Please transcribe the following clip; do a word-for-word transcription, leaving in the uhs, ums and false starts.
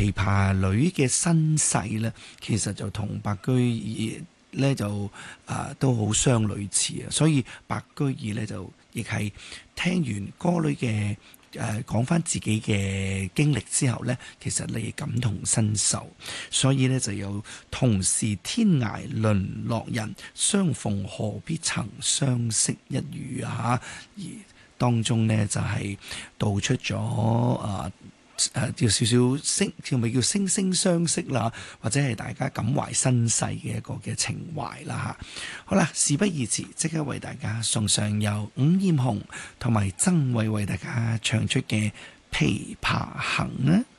琵琶女嘅身世咧，其實就同白居易咧就啊、呃、都好相類似啊，所以白居易咧就亦係聽完歌女嘅誒講翻自己嘅經歷之後咧，其實你感同身受，所以咧就有同是天涯淪落人，相逢何必曾相識一語啊！而當中呢，就係道出咗啊誒叫少少星叫咪叫惺惺相惜啦，或者係大家感懷身世嘅一個嘅情懷啦嚇。好啦，事不宜遲，即刻為大家送上由伍彥雄同埋曾偉為大家唱出嘅《琵琶行》啊！